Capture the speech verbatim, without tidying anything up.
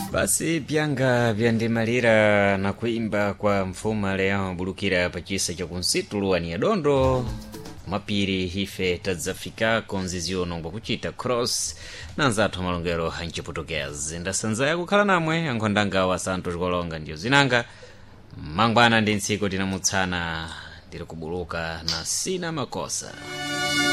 Basi byanga byandimalira na kuimba kwa mfuma Leão bulukira pachisa cha kunsitulu ya dondo mapiri hife tadzafika konziziono ngwa kuchita cross na nzathu malongero hanchiputokezi ndasanzaya kukhala namwe ankhondanga wa Santos Kolonga ndiyo zinanga mangwana ndi ntsiku tinamutsana ndiri kubuluka na sina makosa.